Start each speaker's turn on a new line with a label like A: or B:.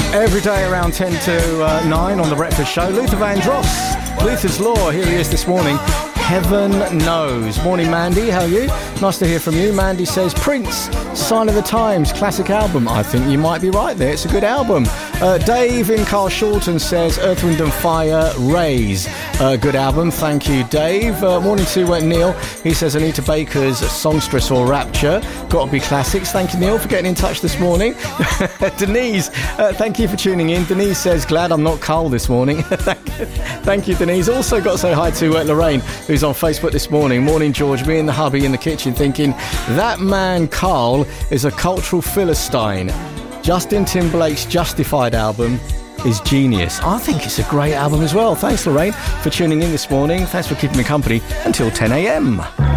A: Every day around 10 to 9 on The Breakfast Show. Luther Vandross, Luther's Law, here he is this morning. Heaven Knows. Morning, Mandy. How are you? Nice to hear from you. Mandy says, Prince, Sign of the Times, classic album. I think you might be right there. It's a good album. Dave in Carl Shorten says, Earth, Wind and Fire, Raise. Good album. Thank you, Dave. Morning to Neil. He says, Anita Baker's Songstress or Rapture. Got to be classics. Thank you, Neil, for getting in touch this morning. Denise, thank you for tuning in. Denise says, glad I'm not Carl this morning. Thank you, Denise. Also got to say hi to Lorraine, who's on Facebook this morning. Morning, George. Me and the hubby in the kitchen thinking, that man Carl is a cultural philistine. Justin Timberlake's Justified album is genius. I think it's a great album as well. Thanks, Lorraine, for tuning in this morning. Thanks for keeping me company until 10 a.m.